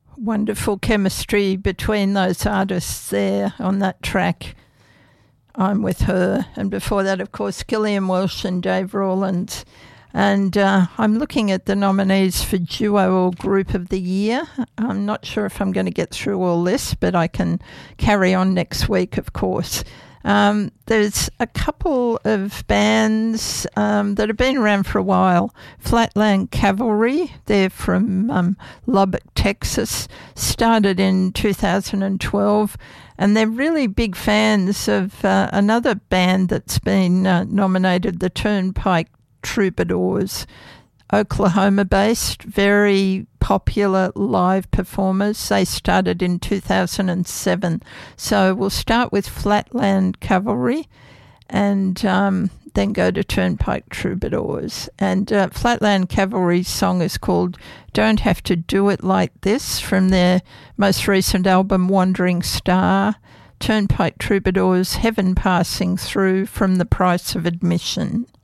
Wonderful chemistry between those artists there on that track. I'm With Her. And before that, of course, Gillian Welsh and Dave Rawlins. And I'm looking at the nominees for Duo or Group of the Year. I'm not sure if I'm going to get through all this, but I can carry on next week, of course. There's a couple of bands that have been around for a while. Flatland Cavalry, they're from Lubbock, Texas, started in 2012, and they're really big fans of another band that's been nominated, the Turnpike Troubadours. Oklahoma-based, very popular live performers. They started in 2007. So we'll start with Flatland Cavalry and then go to Turnpike Troubadours. And Flatland Cavalry's song is called Don't Have to Do It Like This from their most recent album, Wandering Star. Turnpike Troubadours, Heaven Passing Through from The Price of Admission.